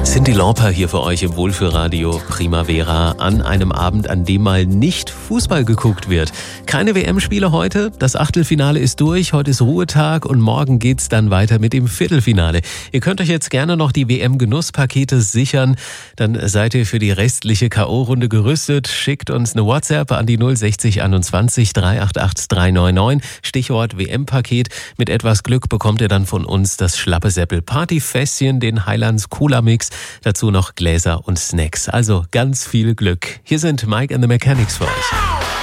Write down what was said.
Cyndi Lauper hier für euch im Wohlfühlradio Primavera an einem Abend, an dem mal nicht Fußball geguckt wird. Keine WM-Spiele heute, das Achtelfinale ist durch, heute ist Ruhetag und morgen geht's dann weiter mit dem Viertelfinale. Ihr könnt euch jetzt gerne noch die WM-Genusspakete sichern, dann seid ihr für die restliche K.O.-Runde gerüstet. Schickt uns eine WhatsApp an die 060 21 388 399, Stichwort WM-Paket. Mit etwas Glück bekommt ihr dann von uns das Schlappe Seppel Partyfässchen, den Highlands Cola Mix, dazu noch Gläser und Snacks. Also ganz viel Glück. Hier sind Mike and the Mechanics für euch.